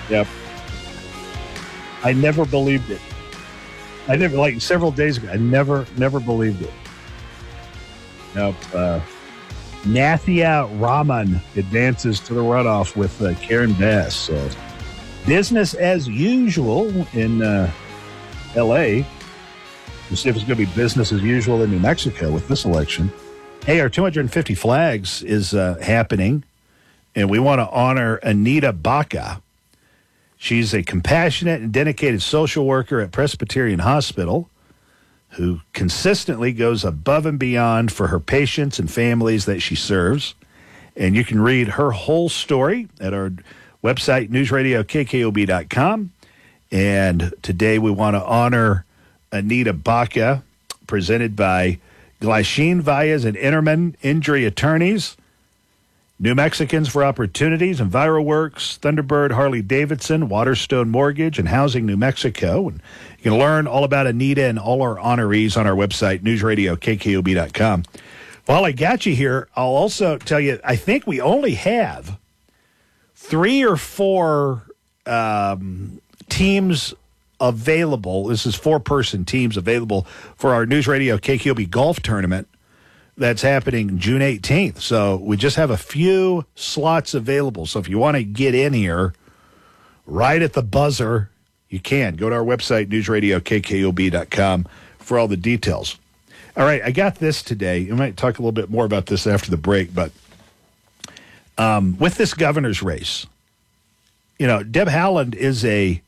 Yep. I never believed it. I never, like several days ago, I never believed it. Nope. Nathia Raman advances to the runoff with Karen Bass. So business as usual in L.A. We'll see if it's going to be business as usual in New Mexico with this election. Hey, our 250 flags is happening, and we want to honor Anita Baca. She's a compassionate and dedicated social worker at Presbyterian Hospital who consistently goes above and beyond for her patients and families that she serves. And you can read her whole story at our website, newsradiokkob.com. And today we want to honor Anita Baca, presented by Glycine Valles and Interman Injury Attorneys, New Mexicans for Opportunities, EnviroWorks, Thunderbird Harley-Davidson, Waterstone Mortgage, and Housing New Mexico. And you can learn all about Anita and all our honorees on our website, newsradiokkob.com. While I got you here, I'll also tell you, I think we only have 3 or 4 teams available. This is 4-person teams available for our News Radio KKOB Golf Tournament that's happening June 18th. So we just have a few slots available. So if you want to get in here right at the buzzer, you can. Go to our website, newsradiokkob.com, for all the details. All right, I got this today. We might talk a little bit more about this after the break, but with this governor's race, you know, Deb Haaland is she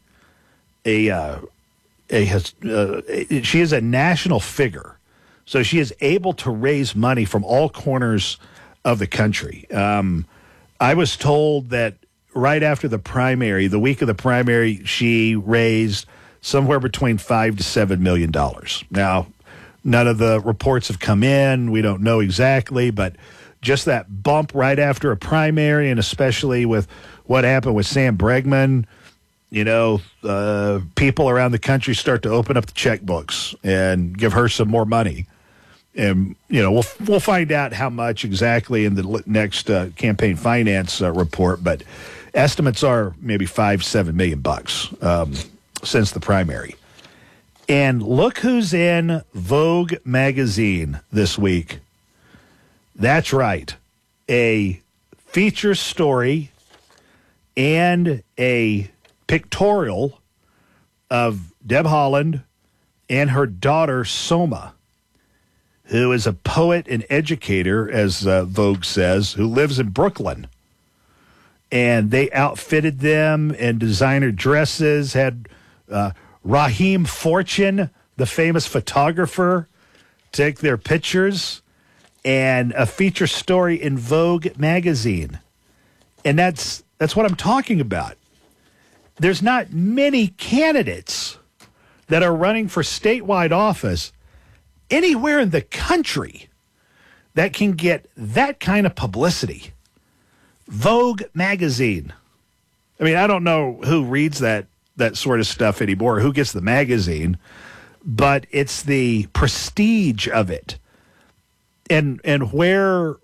is a national figure. So she is able to raise money from all corners of the country. I was told that right after the primary, the week of the primary, she raised somewhere between $5 to $7 million. Now, none of the reports have come in. We don't know exactly, but just that bump right after a primary, and especially with what happened with Sam Bregman, you know, people around the country start to open up the checkbooks and give her some more money. And, you know, we'll find out how much exactly in the next campaign finance report, but estimates are maybe $5-7 million since the primary. And look who's in Vogue magazine this week. That's right. A feature story and a pictorial of Deb Haaland and her daughter, Soma, who is a poet and educator, as Vogue says, who lives in Brooklyn. And they outfitted them in designer dresses, had Raheem Fortune, the famous photographer, take their pictures, and a feature story in Vogue magazine. And that's what I'm talking about. There's not many candidates that are running for statewide office anywhere in the country that can get that kind of publicity. Vogue magazine. I mean, I don't know who reads that sort of stuff anymore, who gets the magazine, but it's the prestige of it. And where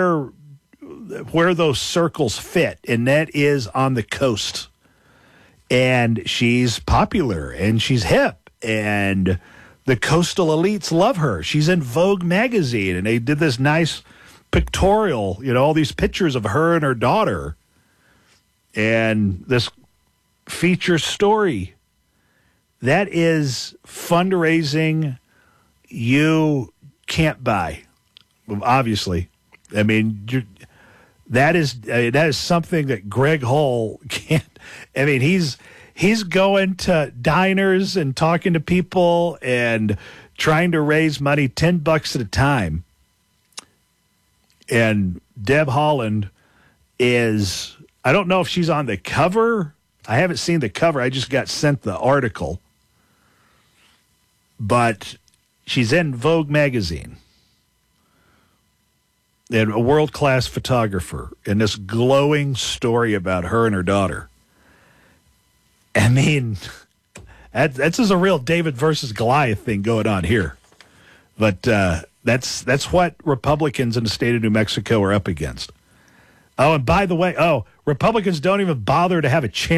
those circles fit, and that is on the coast. And she's popular and she's hip, and the coastal elites love her. She's in Vogue magazine, and they did this nice pictorial, you know, all these pictures of her and her daughter, and this feature story. That is fundraising you can't buy, obviously. I mean, that is something that Greg Hull can't. I mean, he's going to diners and talking to people and trying to raise money $10 at a time. And Deb Haaland is, I don't know if she's on the cover. I haven't seen the cover. I just got sent the article. But she's in Vogue magazine. And a world-class photographer, and this glowing story about her and her daughter. I mean, that's just a real David versus Goliath thing going on here. But that's what Republicans in the state of New Mexico are up against. Oh, and by the way, Republicans don't even bother to have a chance